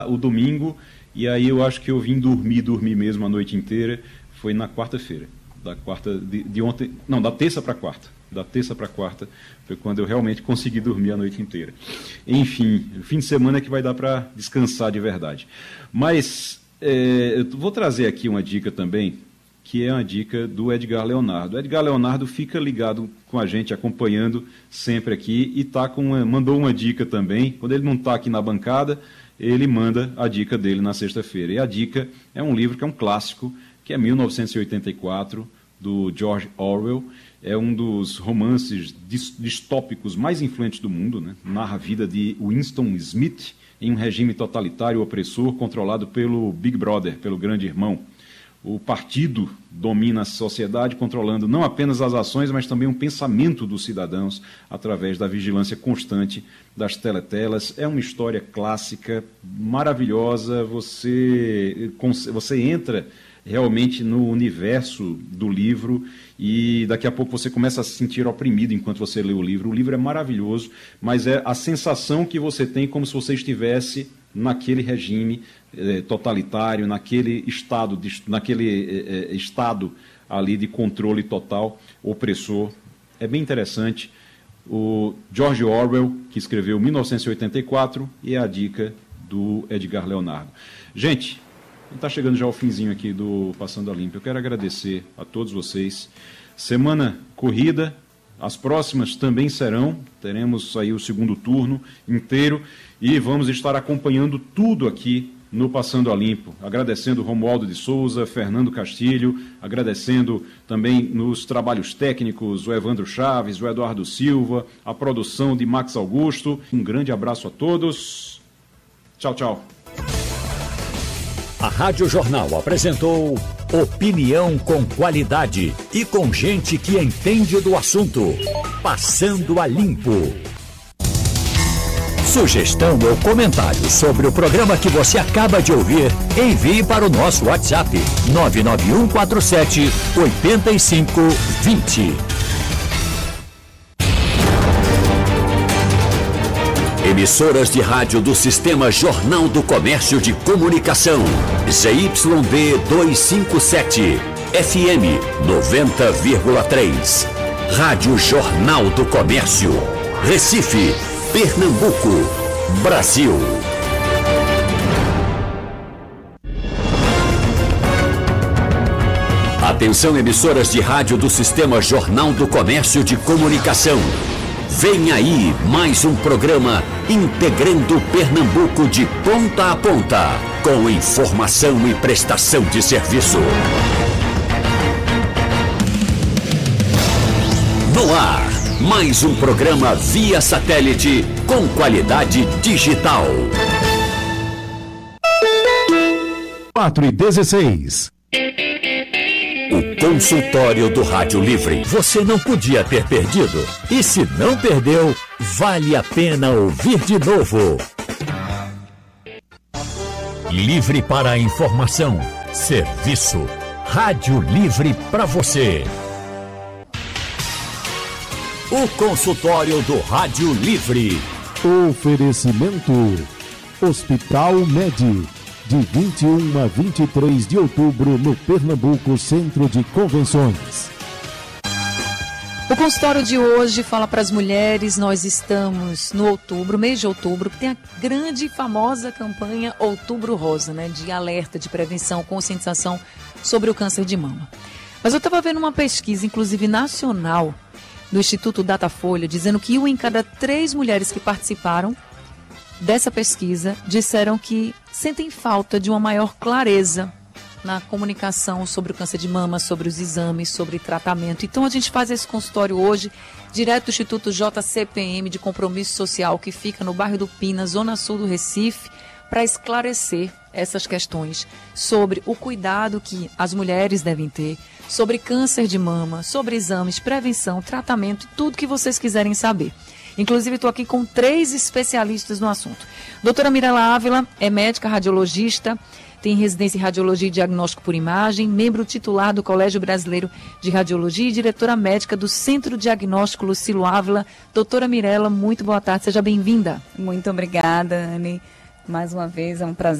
o domingo, e aí eu acho que eu vim dormir mesmo a noite inteira, foi na quarta-feira. De ontem, não, da terça para quarta. Da terça para quarta foi quando eu realmente consegui dormir a noite inteira. Enfim, o fim de semana é que vai dar para descansar de verdade. Mas eu vou trazer aqui uma dica também, que é uma dica do Edgar Leonardo. O Edgar Leonardo fica ligado com a gente, acompanhando sempre aqui, e mandou uma dica também. Quando ele não está aqui na bancada, ele manda a dica dele na sexta-feira. E a dica é um livro que é um clássico, que é 1984, do George Orwell. É um dos romances distópicos mais influentes do mundo, né? Narra a vida de Winston Smith em um regime totalitário opressor controlado pelo Big Brother, pelo Grande Irmão. O partido domina a sociedade, controlando não apenas as ações, mas também o pensamento dos cidadãos através da vigilância constante das teletelas. É uma história clássica, maravilhosa. Você entra realmente no universo do livro e daqui a pouco você começa a se sentir oprimido enquanto você lê o livro. O livro é maravilhoso, mas é a sensação que você tem como se você estivesse naquele regime totalitário, naquele estado ali de controle total, opressor. É bem interessante. O George Orwell, que escreveu 1984, e é a dica do Edgar Leonardo. Gente, está chegando já ao finzinho aqui do Passando a Limpo. Eu quero agradecer a todos vocês. Semana corrida, as próximas também serão. Teremos aí o segundo turno inteiro e vamos estar acompanhando tudo aqui no Passando a Limpo. Agradecendo Romualdo de Souza, Fernando Castilho, agradecendo também nos trabalhos técnicos o Evandro Chaves, o Eduardo Silva, a produção de Max Augusto. Um grande abraço a todos. Tchau, tchau. A Rádio Jornal apresentou opinião com qualidade e com gente que entende do assunto. Passando a Limpo. Sugestão ou comentário sobre o programa que você acaba de ouvir, envie para o nosso WhatsApp 99147-8520. Emissoras de rádio do Sistema Jornal do Comércio de Comunicação. ZYB 257, FM 90,3. Rádio Jornal do Comércio. Recife, Pernambuco, Brasil. Atenção, emissoras de rádio do Sistema Jornal do Comércio de Comunicação. Vem aí mais um programa integrando Pernambuco de ponta a ponta, com informação e prestação de serviço. No ar, mais um programa via satélite com qualidade digital. 4h16. O consultório do Rádio Livre. Você não podia ter perdido. E se não perdeu, vale a pena ouvir de novo. Livre para a informação, serviço. Rádio Livre para você. O consultório do Rádio Livre. Oferecimento Hospital Med. De 21 a 23 de outubro, no Pernambuco Centro de Convenções. O consultório de hoje fala para as mulheres. Nós estamos no outubro, mês de outubro, que tem a grande e famosa campanha Outubro Rosa, né? De alerta, de prevenção, conscientização sobre o câncer de mama. Mas eu estava vendo uma pesquisa, inclusive nacional, do Instituto Datafolha, dizendo que 1 em cada 3 mulheres que participaram dessa pesquisa disseram que sentem falta de uma maior clareza na comunicação sobre o câncer de mama, sobre os exames, sobre tratamento. Então a gente faz esse consultório hoje, direto do Instituto JCPM de Compromisso Social, que fica no bairro do Pina, zona sul do Recife, para esclarecer essas questões sobre o cuidado que as mulheres devem ter, sobre câncer de mama, sobre exames, prevenção, tratamento, tudo que vocês quiserem saber. Inclusive, estou aqui com 3 especialistas no assunto. Doutora Mirela Ávila é médica radiologista, tem residência em Radiologia e Diagnóstico por Imagem, membro titular do Colégio Brasileiro de Radiologia e diretora médica do Centro Diagnóstico Lucilo Ávila. Doutora Mirela, muito boa tarde, seja bem-vinda. Muito obrigada, Anne. Mais uma vez, é um prazer